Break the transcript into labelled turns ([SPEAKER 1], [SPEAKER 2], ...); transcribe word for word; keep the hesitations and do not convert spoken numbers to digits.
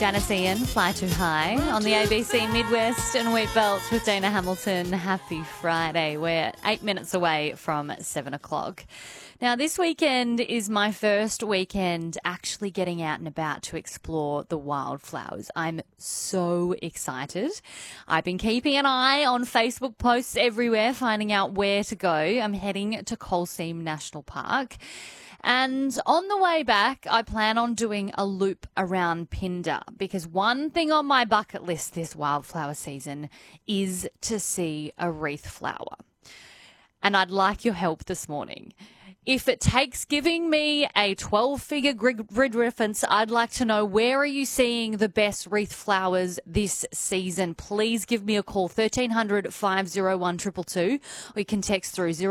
[SPEAKER 1] Janice Ian, Fly Too High on the A B C Midwest and Wheat Belt with Dana Hamilton. Happy Friday. We're eight minutes away from seven o'clock. Now, this weekend is my first weekend actually getting out and about to explore the wildflowers. I'm so excited. I've been keeping an eye on Facebook posts everywhere, finding out where to go. I'm heading to Coal Seam National Park. And on the way back, I plan on doing a loop around Pindar because one thing on my bucket list this wildflower season is to see a wreath flower. And I'd like your help this morning. If it takes giving me a twelve-figure grid reference, I'd like to know, where are you seeing the best wreath flowers this season? Please give me a call, thirteen hundred, five oh one, two two two, or you can text through zero